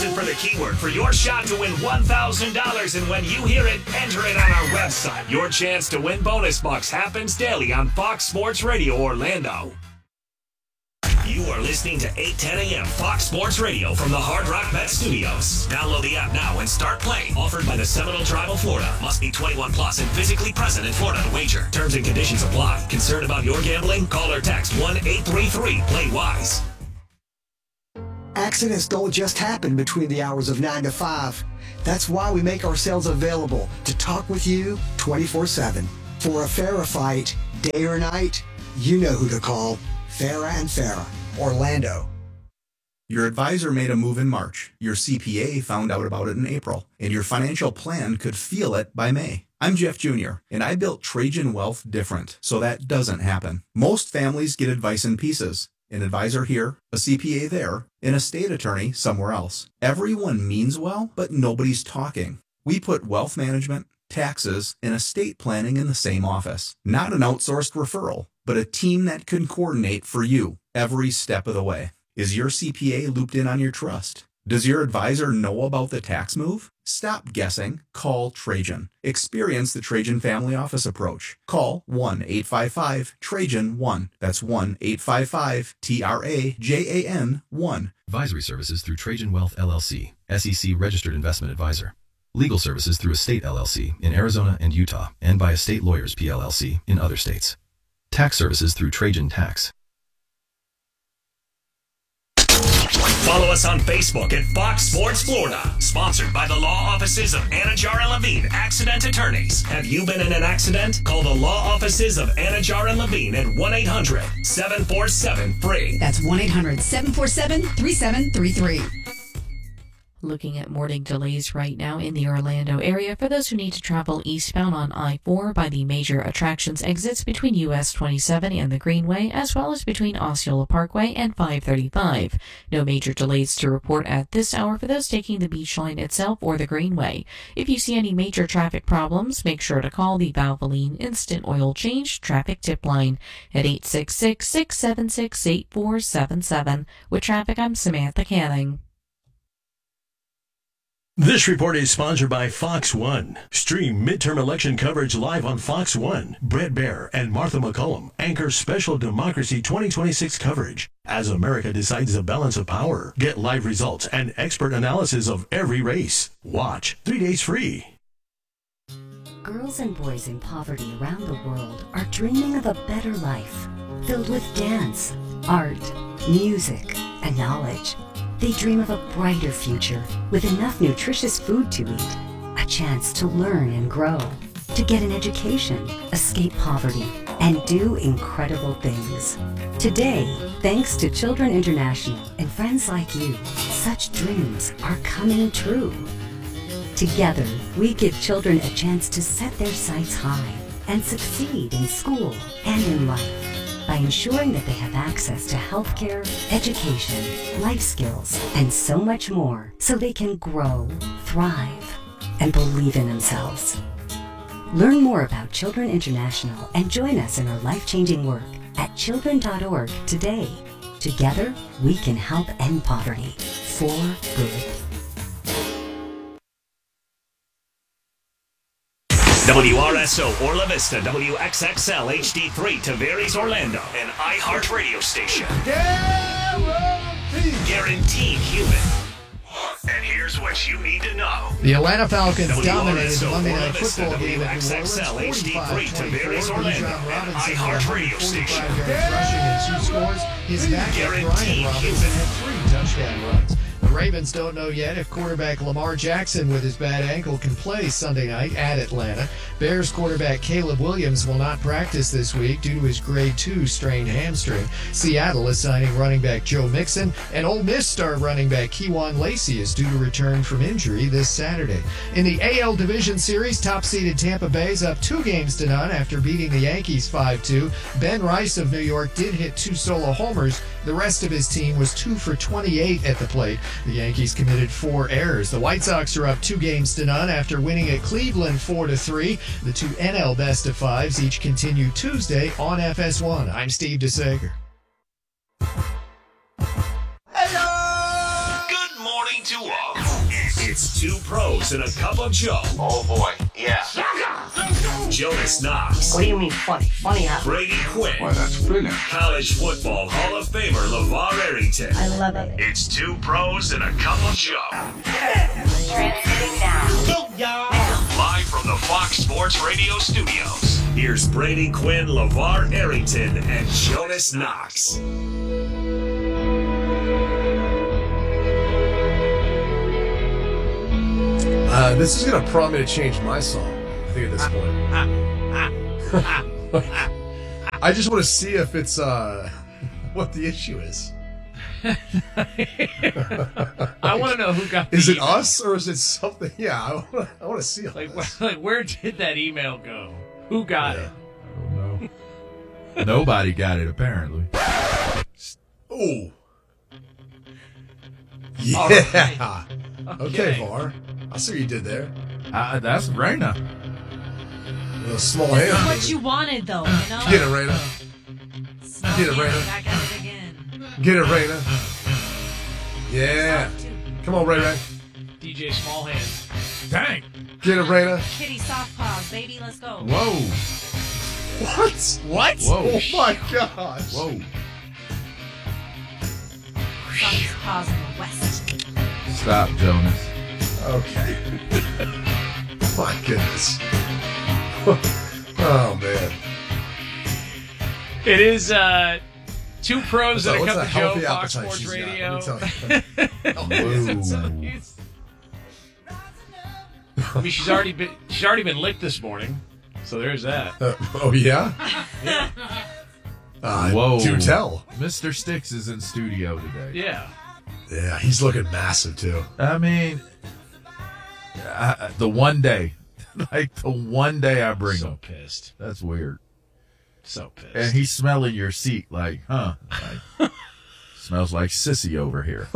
Listen for the keyword for your shot to win $1,000, and when you hear it, enter it on our website. Your chance to win bonus bucks happens daily on Fox Sports Radio Orlando. You are listening to 8:10 a.m. Fox Sports Radio from the Hard Rock Bet Studios. Download the app now and start playing. Offered by the Seminole Tribe of Florida. Must be 21 plus and physically present in Florida to wager. Terms and conditions apply. Concerned about your gambling? Call or text 1-833-PLAY-WISE. Accidents don't just happen between the hours of 9 to 5. That's why we make ourselves available to talk with you 24/7. For a Farah fight, day or night, you know who to call. Farah and Farah, Orlando. Your advisor made a move in March, your CPA found out about it in April, and your financial plan could feel it by May. I'm Jeff Jr., and I built Trajan Wealth different, so that doesn't happen. Most families get advice in pieces. An advisor here, a CPA there, an estate attorney somewhere else. Everyone means well, but nobody's talking. We put wealth management, taxes, and estate planning in the same office. Not an outsourced referral, but a team that can coordinate for you every step of the way. Is your CPA looped in on your trust? Does your advisor know about the tax move? Stop guessing. Call Trajan. Experience the Trajan Family Office approach. Call 1-855-TRAJAN-1. That's 1-855-TRAJAN-1. Advisory services through Trajan Wealth LLC, SEC Registered Investment Advisor. Legal services through Estate LLC in Arizona and Utah, and by Estate Lawyers PLLC in other states. Tax services through Trajan Tax. Follow us on Facebook at Fox Sports Florida. Sponsored by the law offices of Anajar and Levine, accident attorneys. Have you been in an accident? Call the law offices of Anajar and Levine at 1-800-747-FREE. That's 1-800-747-3733. Looking at morning delays right now in the Orlando area for those who need to travel eastbound on I-4 by the major attractions exits between US 27 and the Greenway, as well as between Osceola Parkway and 535. No major delays to report at this hour for those taking the beach line itself or the Greenway. If you see any major traffic problems, make sure to call the Valvoline Instant Oil Change Traffic Tip Line at 866-676-8477. With traffic, I'm Samantha Canning. This report is sponsored by Fox One. Stream midterm election coverage live on Fox One. Brett Baer and Martha McCollum anchor special Democracy 2026 coverage as America decides the balance of power. Get live results and expert analysis of every race. Watch 3 days free. Girls and boys in poverty around the world are dreaming of a better life, filled with dance, art, music, and knowledge. They dream of a brighter future with enough nutritious food to eat, a chance to learn and grow, to get an education, escape poverty, and do incredible things. Today, thanks to Children International and friends like you, such dreams are coming true. Together, we give children a chance to set their sights high and succeed in school and in life, by ensuring that they have access to healthcare, education, life skills, and so much more, so they can grow, thrive, and believe in themselves. Learn more about Children International and join us in our life-changing work at children.org today. Together, we can help end poverty for good. WRSO Orla Vista, WXXL HD3, Tavares Orlando, an iHeart radio station. Guaranteed human. And here's what you need to know. The Atlanta Falcons dominated the WRSO Monday Orla Night Vista, Football game at New WXXL Orleans, HD3, 45-24. Tavares Orlando, Bijan an Robinson iHeart had radio 145 station. yards rushing and 2 scores. His backup Guaranteed Brian Robinson had 3 touchdown runs. The Ravens don't know yet if quarterback Lamar Jackson with his bad ankle can play Sunday night at Atlanta. Bears quarterback Caleb Williams will not practice this week due to his grade 2 strained hamstring. Seattle is signing running back Joe Mixon, and Ole Miss star running back Kejuan Lacey is due to return from injury this Saturday. In the AL Division Series, top-seeded Tampa Bay is up 2-0 after beating the Yankees 5-2. Ben Rice of New York did hit 2 solo homers. The rest of his team was 2 for 28 at the plate. The Yankees committed 4 errors. The White Sox are up 2-0 after winning at Cleveland 4-3. The 2 NL Best of Fives each continue Tuesday on FS1. I'm Steve DeSager. Good morning to of. It's two pros and a cup of Joe. Oh boy, yeah. Jonas Knox. What do you mean funny? Funny how? Brady Quinn. Why, that's brilliant. College football Hall of Famer LeVar Arrington. I love it. It's two pros and a cup of Joe. Transmitting now. Live from the Fox Sports Radio studios. Here's Brady Quinn, LeVar Arrington, and Jonas Knox. This is going to prompt me to change my song, I think, at this point. I just want to see if it's what the issue is. I want to know who got the Is it email. us or is it something? Yeah, I want to see all this. Like, where did that email go? Who got it? I don't know. Nobody got it, apparently. Oh. Yeah. All right. Okay, VAR. I see what you did there. That's Raina. With a small This is hand. what you wanted, though, you know? Get it, Raina. Small Get it, hand, Raina. back at it again. Get it, Raina. Yeah. Come on, Ray Ray. DJ Smallhand. Dang. Get it, Raina. Kitty soft paws, baby, let's go. Whoa. What? What? Whoa. Oh my gosh. Whoa. Soft paws in the west. Stop, Jonas. Okay. My goodness. Oh, man. It is two pros and a What's cup a of Joe, healthy Fox appetite Sports she's got? Radio. Let me tell you. I mean, she's already been licked this morning, so there's that. Oh, yeah? Whoa. Do tell. Mr. Sticks is in studio today. Yeah. Yeah, he's looking massive, too. I mean, the one day I bring So him. pissed. That's weird. So pissed. And he's smelling your seat like, huh? Like, smells like sissy over here.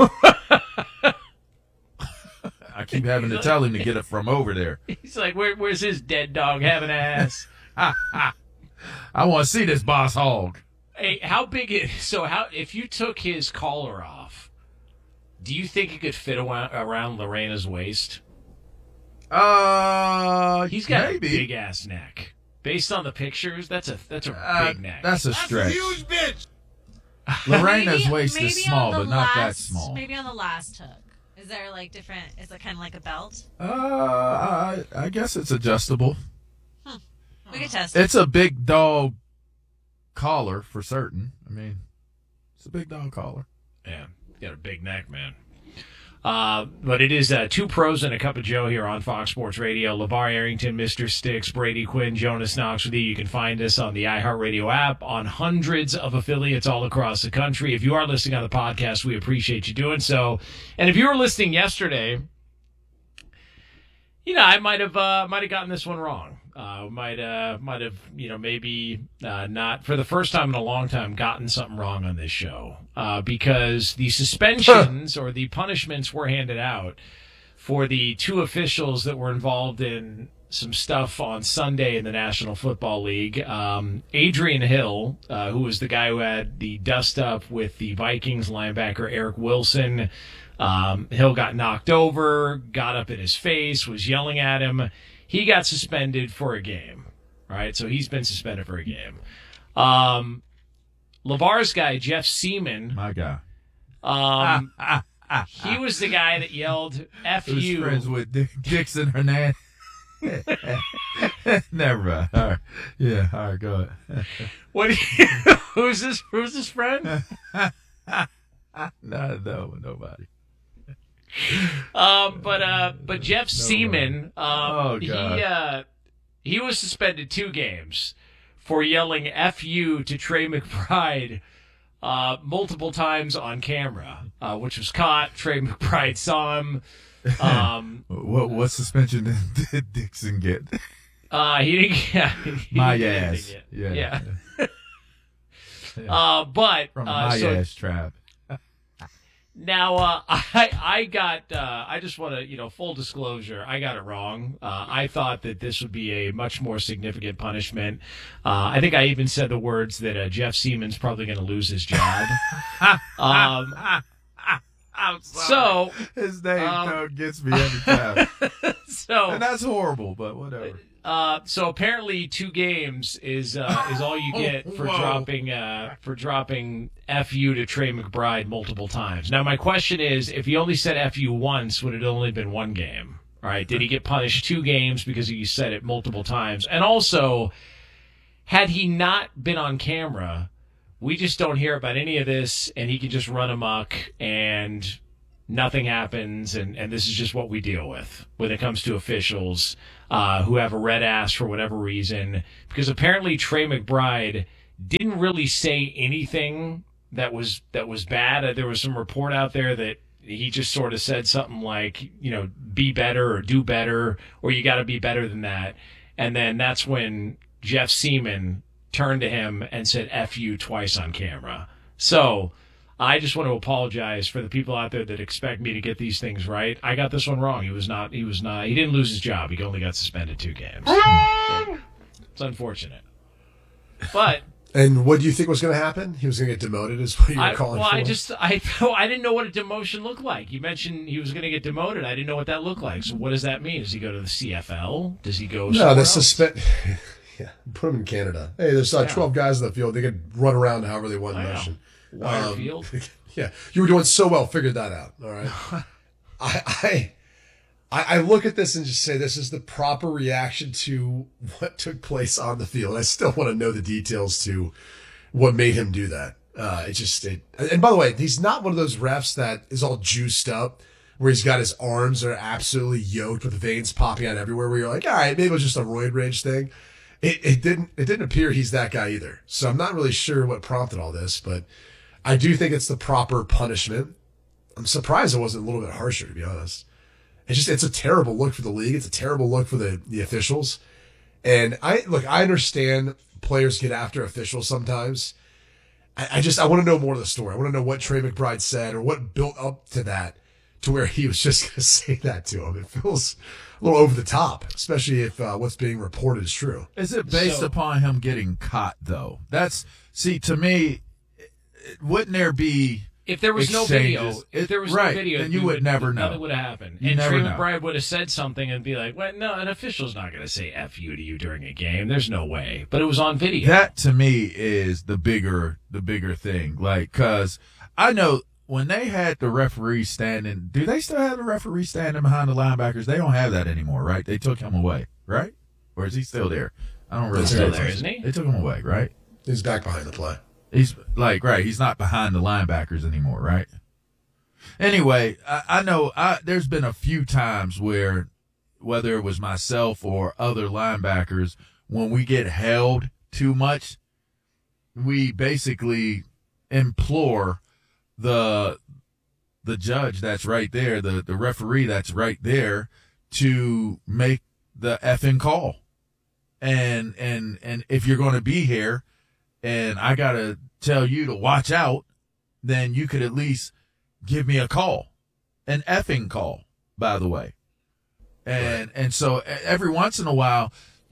I keep having to tell him to get it from over there. He's like, where's his dead dog having ass? I want to see this boss hog. Hey, how big is if you took his collar off, do you think it could fit around Lorena's waist? He's got maybe. a big ass neck. Based on the pictures, that's a big neck. That's a stretch. Huge bitch. Lorena's Maybe- waist is maybe small, on the but not that last- small. Maybe on the last hook. Is there like different? Is it kind of like a belt? I guess it's adjustable. We could test it. It's a big dog collar for certain. I mean, it's a big dog collar. Yeah, got a big neck, man. But it is two pros and a cup of Joe here on Fox Sports Radio. LeVar Arrington, Mr. Sticks, Brady Quinn, Jonas Knox with you. You can find us on the iHeartRadio app, on hundreds of affiliates all across the country. If you are listening on the podcast, we appreciate you doing so. And if you were listening yesterday, I might have gotten this one wrong. Might have, maybe not for the first time in a long time gotten something wrong on this show because the suspensions or the punishments were handed out for the two officials that were involved in some stuff on Sunday in the National Football League. Adrian Hill, who was the guy who had the dust up with the Vikings linebacker Eric Wilson. Hill got knocked over, got up in his face, was yelling at him. He got suspended for a game, right? So he's been suspended for a game. LeVar's guy, Jeff Seaman. My guy. He was the guy that yelled, F Who's you. friends with Dixon Hernandez. Never mind. All right. Yeah, all right, go ahead. Who's this friend? No, nobody. But Jeff Seaman, he was suspended 2 games for yelling "F you" to Trey McBride multiple times on camera, which was caught. Trey McBride saw him. What suspension did Dixon get? He didn't get My he didn't ass. get- Yeah. But from my ass trap. Now, I just want to, full disclosure, I got it wrong. I thought that this would be a much more significant punishment. I think I even said the words that Jeff Seaman's probably going to lose his job. I'm sorry. So his name gets me every time. And that's horrible, but whatever. So apparently 2 games is all you get for dropping FU to Trey McBride multiple times. Now my question is, if he only said FU once, would it only been 1 game? All right, did he get punished 2 games because he said it multiple times? And also, had he not been on camera, we just don't hear about any of this, and he can just run amok and nothing happens, and this is just what we deal with when it comes to officials who have a red ass for whatever reason. Because apparently Trey McBride didn't really say anything that was bad. There was some report out there that he just sort of said something like, be better or do better, or you got to be better than that. And then that's when Jeff Seaman turned to him and said F you twice on camera. So I just want to apologize for the people out there that expect me to get these things right. I got this one wrong. He didn't lose his job. He only got suspended 2 games. So it's unfortunate. But and what do you think was going to happen? He was going to get demoted, is what you were calling for? I didn't know what a demotion looked like. You mentioned he was going to get demoted. I didn't know what that looked like. So what does that mean? Does he go to the CFL? Does he go? No, they suspend. Yeah, put him in Canada. Hey, there's 12 guys in the field. They could run around however they want in motion. Wider field. Yeah, you were doing so well. Figured that out. All right. I look at this and just say this is the proper reaction to what took place on the field. I still want to know the details to what made him do that. And by the way, he's not one of those refs that is all juiced up, where he's got his arms are absolutely yoked with veins popping out everywhere, where you're like, all right, maybe it was just a roid rage thing. It didn't appear he's that guy either. So I'm not really sure what prompted all this, but I do think it's the proper punishment. I'm surprised it wasn't a little bit harsher, to be honest. It's a terrible look for the league. It's a terrible look for the officials. And I understand players get after officials sometimes. I want to know more of the story. I want to know what Trey McBride said or what built up to that, to where he was just going to say that to him. It feels a little over the top, especially if what's being reported is true. Is it based upon him getting caught, though? To me, wouldn't there be... If there was no video, then you would never know. Nothing would have happened. And Trey McBride would have said something and be like, well, no, an official's not going to say F you to you during a game. There's no way. But it was on video. That, to me, is the bigger thing. Because I know when they had the referee standing, do they still have the referee standing behind the linebackers? They don't have that anymore, right? They took him away, right? Or is he still there? I don't really know. He's still there, isn't he? They took him away, right? He's back behind the play. He's he's not behind the linebackers anymore, right? Anyway, I know there's been a few times where, whether it was myself or other linebackers, when we get held too much, we basically implore the judge that's right there, the referee that's right there, to make the effing call. And if you're going to be here, and I got to tell you to watch out, then you could at least give me a call. An effing call, by the way. And so every once in a while,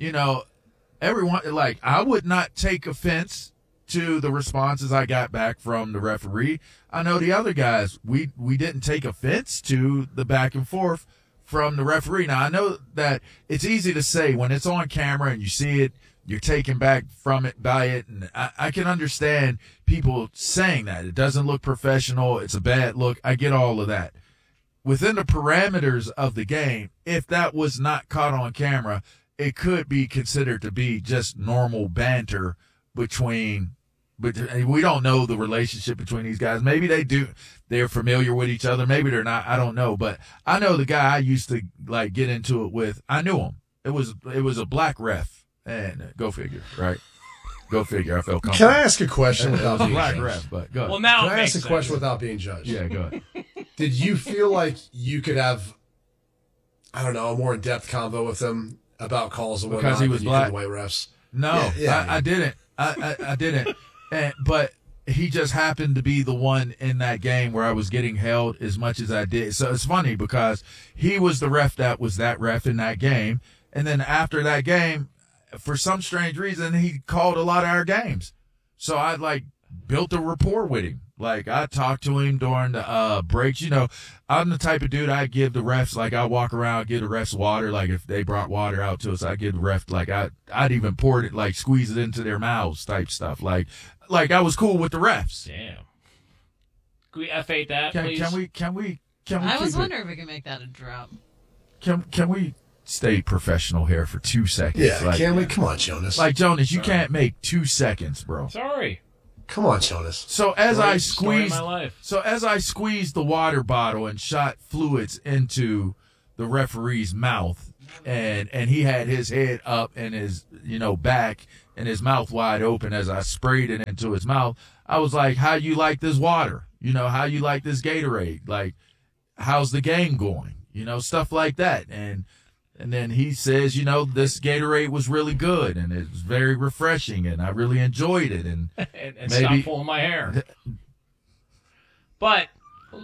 I would not take offense to the responses I got back from the referee. I know the other guys, we didn't take offense to the back and forth from the referee. Now, I know that it's easy to say when it's on camera and you see it, you're taken back from it by it, and I can understand people saying that. It doesn't look professional. It's a bad look. I get all of that. Within the parameters of the game, if that was not caught on camera, it could be considered to be just normal banter between, but we don't know the relationship between these guys. Maybe they do. They're familiar with each other. Maybe they're not. I don't know. But I know the guy I used to get into it with. I knew him. It was a black ref. And go figure, right? Go figure. I felt comfortable. Can I ask a question without being black judged? ref, but go ahead. Well, now Can I ask a question without being judged? Yeah, go ahead. Did you feel like you could have, I don't know, a more in-depth convo with him about calls and whatnot? Because he was black? White refs? No, I didn't. I didn't. But he just happened to be the one in that game where I was getting held as much as I did. So it's funny because he was the ref that was that ref in that game. And then after that game, for some strange reason, he called a lot of our games. So I built a rapport with him. Like, I talk to him during the breaks. You know, I'm the type of dude I give the refs, like, I walk around, give the refs water. Like, if they brought water out to us, I give the ref, like, I'd even pour it, like, squeeze it into their mouths type stuff. Like I was cool with the refs. Damn. Can we F8 that, please? Can we I was wondering if we can make that a drop. Can we stay professional here for 2 seconds? Yeah, like, can we? Come on, Jonas. Like, Jonas, you can't make 2 seconds, bro. Sorry. Come on, Jonas. So as I squeezed the water bottle and shot fluids into the referee's mouth, and he had his head up and his back and his mouth wide open as I sprayed it into his mouth, I was like, "How you like this water? How you like this Gatorade? Like, how's the game going? Stuff like that." And then he says, this Gatorade was really good and it was very refreshing and I really enjoyed it. And and stop pulling my hair. But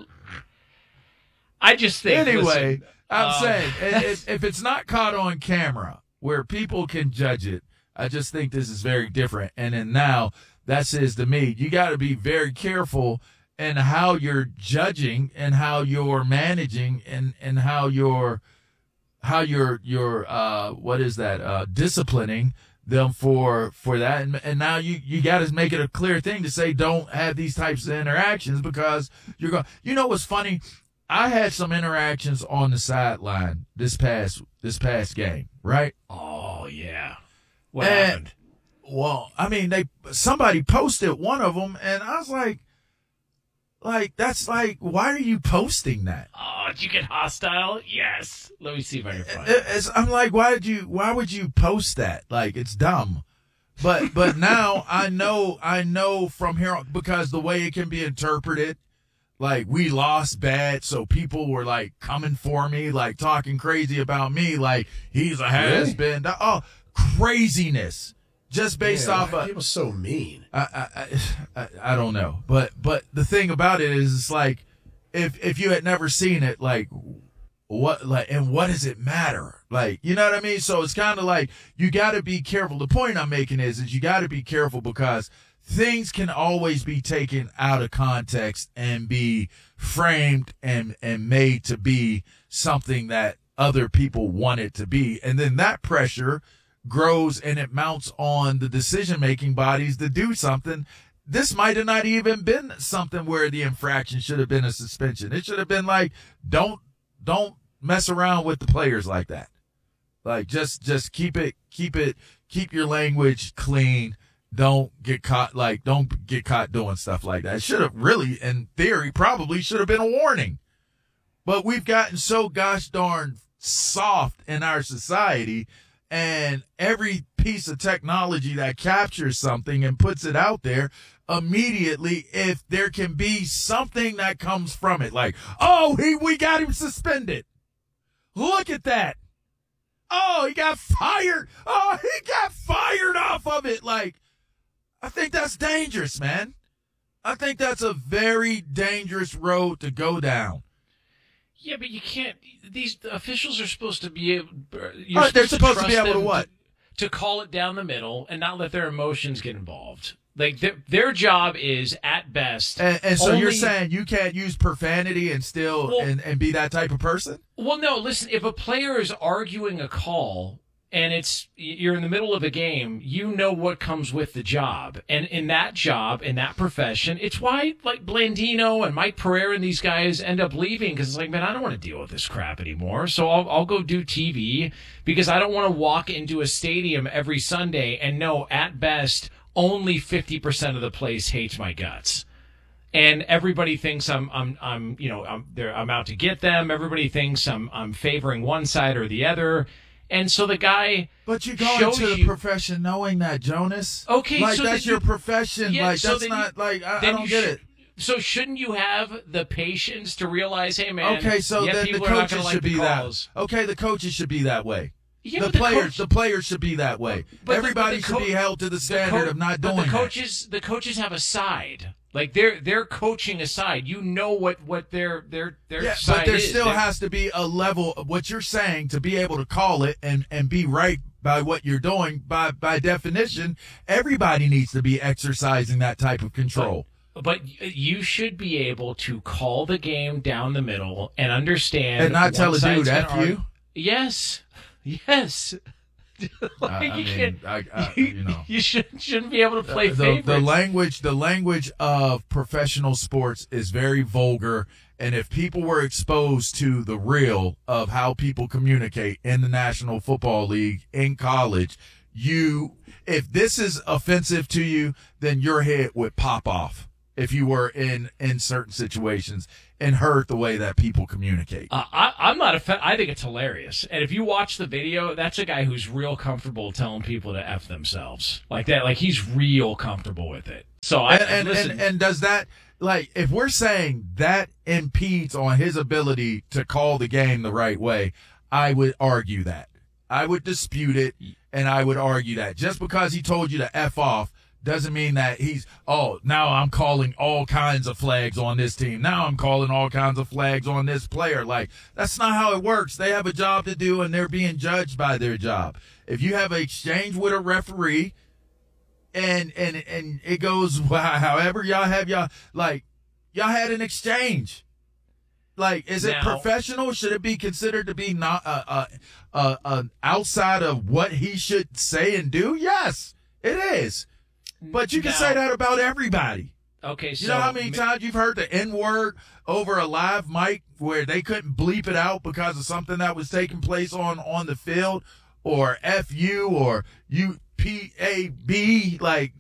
I just think. Anyway, listen, I'm saying if it's not caught on camera where people can judge it, I just think this is very different. And then now that says to me, you got to be very careful in how you're judging and how you're managing and how you're disciplining them for that. And now you got to make it a clear thing to say don't have these types of interactions because you're going. What's funny? I had some interactions on the sideline this past game, right? Oh yeah. What happened? Well, I mean, somebody posted one of them, and I was like, that's like, why are you posting that? Oh, did you get hostile? Yes. Let me see if I can find it. I'm like, why would you post that? Like, it's dumb. But now I know from here on, because the way it can be interpreted, like, we lost bad, so people were like coming for me, like talking crazy about me, like he's a has-been. Really? Oh, craziness. Just based off of, he was so mean. I don't know, but the thing about it is, it's like if you had never seen it, like what does it matter? Like, you know what I mean? So it's kind of like you got to be careful. The point I'm making is you got to be careful because things can always be taken out of context and be framed and made to be something that other people want it to be, and then that pressure grows and it mounts on the decision-making bodies to do something. This might have not even been something where the infraction should have been a suspension. It should have been like, don't mess around with the players like that. Like, just keep your language clean. Don't get caught doing stuff like that. It should have really, in theory, probably should have been a warning. But we've gotten so gosh darn soft in our society, and every piece of technology that captures something and puts it out there, immediately, if there can be something that comes from it, like, oh, we got him suspended. Look at that. Oh, he got fired. Oh, he got fired off of it. Like, I think that's dangerous, man. I think that's a very dangerous road to go down. Yeah, but you can't. These officials are supposed to be able. They're supposed to be able to what? To call it down the middle and not let their emotions get involved. Like, their job is at best. And so you're saying you can't use profanity and still and be that type of person? Well, no. Listen, if a player is arguing a call and you're in the middle of a game, you know what comes with the job. And in that job, in that profession, it's why, like, Blandino and Mike Pereira and these guys end up leaving, because it's like, man, I don't want to deal with this crap anymore. So I'll go do TV, because I don't want to walk into a stadium every Sunday and know at best only 50% of the place hates my guts. And everybody thinks I'm out to get them. Everybody thinks I'm favoring one side or the other. And so the guy, but you go into the profession knowing that, Jonas. Okay, like, so that's your profession. Yeah, like, so that's not like I don't get it. So shouldn't you have the patience to realize, hey man? Okay, so then the coaches should be that. Okay, the coaches should be that way. Yeah, the players should be that way. Everybody should be held to the standard of not doing that. The coaches have a side. Like, they're coaching a side. You know what their side is. But there still has to be a level of what you're saying to be able to call it and be right by what you're doing. By definition, everybody needs to be exercising that type of control. But you should be able to call the game down the middle and understand. And not tell a dude, F you? Yes. Yes. You shouldn't be able to play favorites. The language of professional sports is very vulgar, and if people were exposed to the real of how people communicate in the National Football League, in college, if this is offensive to you, then your head would pop off if you were in certain situations and heard the way that people communicate. I'm not offended. I think it's hilarious. And if you watch the video, that's a guy who's real comfortable telling people to F themselves. Like that. Like he's real comfortable with it. So and does that, like, if we're saying that impedes on his ability to call the game the right way, I would argue that. I would dispute it, and I would argue that. Just because he told you to F off doesn't mean that now I'm calling all kinds of flags on this team. Now I'm calling all kinds of flags on this player. Like, that's not how it works. They have a job to do, and they're being judged by their job. If you have an exchange with a referee and it goes however y'all had an exchange. Like, is it professional? Should it be considered to be not outside of what he should say and do? Yes, it is. But you can say that about everybody. Okay, so you know how many times you've heard the N-word over a live mic where they couldn't bleep it out because of something that was taking place on the field, or F-U or U-P-A-B, like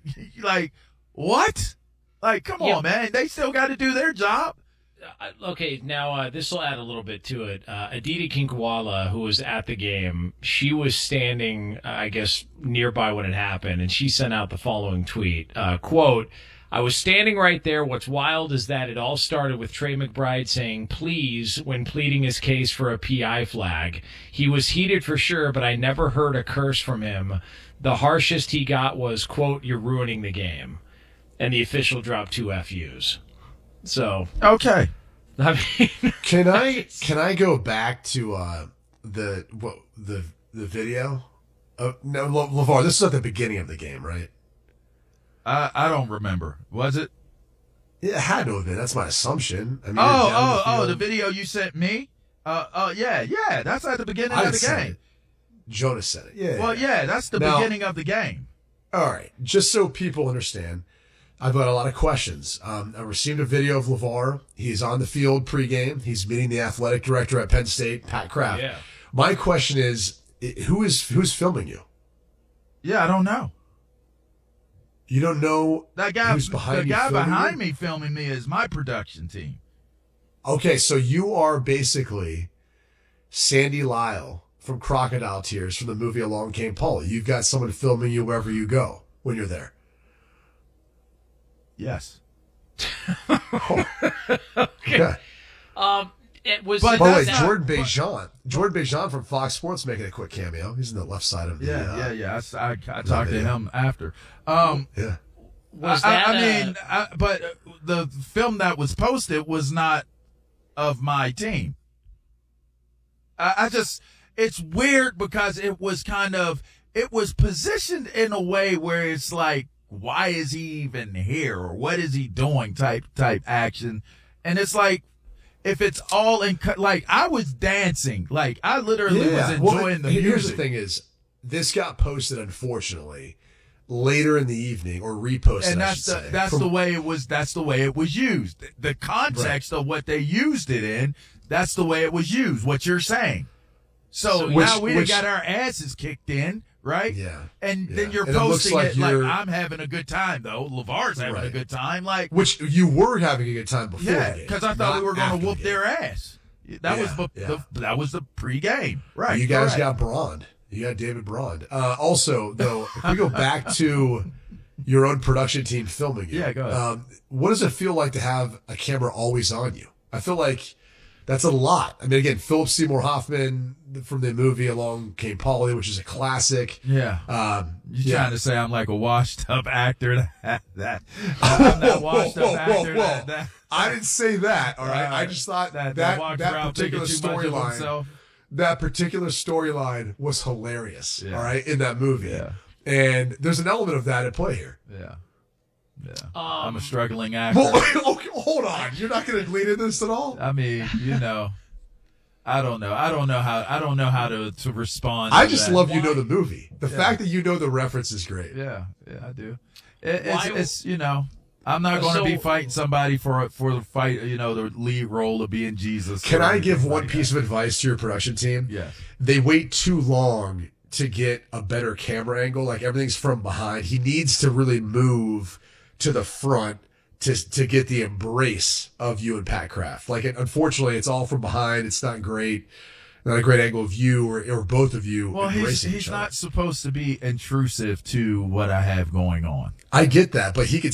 what? Like, come on, man. They still got to do their job. Okay, now this will add a little bit to it. Aditi Kinkwala, who was at the game, she was standing, I guess, nearby when it happened, and she sent out the following tweet, quote, "I was standing right there. What's wild is that it all started with Trey McBride saying, 'please,' when pleading his case for a PI flag. He was heated for sure, but I never heard a curse from him. The harshest he got was, quote, 'you're ruining the game.' And the official dropped 2 FUs. So okay, I mean, can I go back to the video? No, LeVar, this is at the beginning of the game, right? I don't remember. Was it? It had to have been. That's my assumption. I mean, the video you sent me. Yeah. That's at the beginning of the game. Jonas said it. Yeah. Well, yeah, that's the beginning of the game. All right, just so people understand. I've got a lot of questions. I received a video of LeVar. He's on the field pregame. He's meeting the athletic director at Penn State, Pat Kraft. Yeah. My question is, who's filming you? Yeah, I don't know. You don't know that guy? Who's behind the guy behind you? me filming me is my production team. Okay, so you are basically Sandy Lyle from Crocodile Tears from the movie Along Came Polly. You've got someone filming you wherever you go when you're there. Yes. Okay. It was. By the way, Jordan Bejan from Fox Sports making a quick cameo. He's in the left side of the. Yeah. I talked to him after. Yeah. But the film that was posted was not of my team. It's weird because it was positioned in a way where it's like, why is he even here, or what is he doing type action. And it's like, if it's all in, like, I was dancing, like I literally was enjoying the music. Here's the thing is, this got posted, unfortunately, later in the evening, or reposted. And that's the way it was. That's the way it was used. The context of what they used it in. That's the way it was used. What you're saying. So now we got our asses kicked in, right? Yeah. And then you're posting it like I'm having a good time, though. LeVar's having a good time, like, which you were having a good time before. Yeah, the game, because I thought we were going to whoop their ass. That was the pregame, right? You guys got Braun. You got David Braun. Also, though, if we go back to your own production team filming you, go ahead. What does it feel like to have a camera always on you? I feel like that's a lot. I mean, again, Philip Seymour Hoffman from the movie Along Came Polly, which is a classic. Yeah. You're trying to say I'm like a washed-up actor? I'm not washed-up actor. I didn't say that, all right? I just thought that particular storyline, that particular storyline was hilarious, all right, in that movie. Yeah. And there's an element of that at play here. Yeah. Yeah. I'm a struggling actor. Well, okay, hold on. You're not going to glean into this at all? I mean, I don't know. I don't know how to respond. I to just that. love you know the movie. The fact that you know the reference is great. Yeah, I do. It's I'm not going to be fighting somebody for the fight, the lead role of being Jesus. Can I give one piece of advice to your production team? Yes. They wait too long to get a better camera angle. Like everything's from behind. He needs to really move to the front to get the embrace of you and Pat Kraft. Like unfortunately, it's all from behind. It's not great. Not a great angle of you or both of you. Well, he's not supposed to be intrusive to what I have going on. I get that, but he could